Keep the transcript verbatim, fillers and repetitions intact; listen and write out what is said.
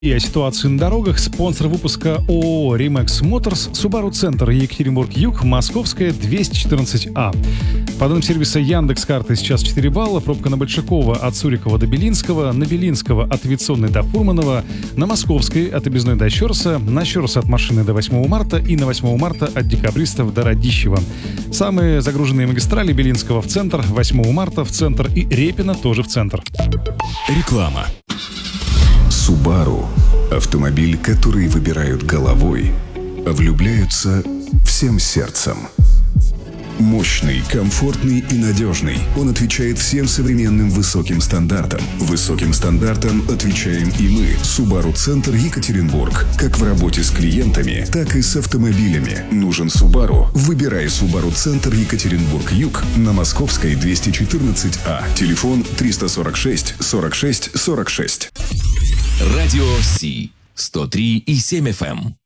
И о ситуации на дорогах. Спонсор выпуска ООО «Римэкс Моторс», Subaru Центр, Екатеринбург-Юг, Московская, двести четырнадцать А. По данным сервиса Яндекс.Карты сейчас четыре балла, пробка на Большакова от Сурикова до Белинского, на Белинского от Авиационной до Фурманова, на Московской от Объездной до Щерса, на Щерса от Машины до восьмого марта и на восьмого марта от Декабристов до Радищева. Самые загруженные магистрали: Белинского в центр, восьмого марта в центр и Репина тоже в центр. Реклама. Subaru – автомобиль, который выбирают головой, а влюбляются всем сердцем. Мощный, комфортный и надежный. Он отвечает всем современным высоким стандартам. Высоким стандартам отвечаем и мы. Subaru Центр, Екатеринбург. Как в работе с клиентами, так и с автомобилями. Нужен Subaru? Выбирай Subaru Центр, Екатеринбург-Юг на Московской, двести четырнадцать А. Телефон триста сорок шесть сорок шесть сорок шесть. Радио Си сто три и семь эф эм.